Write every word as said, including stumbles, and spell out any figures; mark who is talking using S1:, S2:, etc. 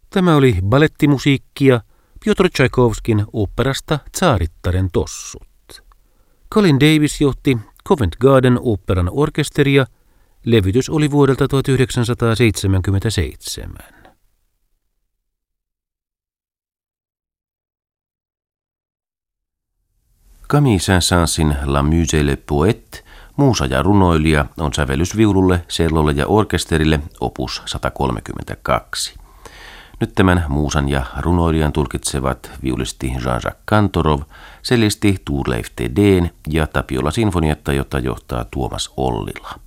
S1: Tämä oli balettimusiikkia Pjotr Tchaikovskin oopperasta Tsarittaren tossut. Colin Davis johti Covent Garden oopperan orkesteria. Levytys oli vuodelta tuhatyhdeksänsataaseitsemänkymmentäseitsemän. Camille Saint-Saënsin La Muse le Poète, muusa ja runoilija, on sävellys viululle, cellolle ja orkesterille opus sata kolmekymmentäkaksi. Nyt tämän muusan ja runoilijan tulkitsevat viulisti Jean-Jacques Kantorov, cellisti Turleif Thedéen ja Tapiola sinfonietta, jota johtaa Tuomas Ollila.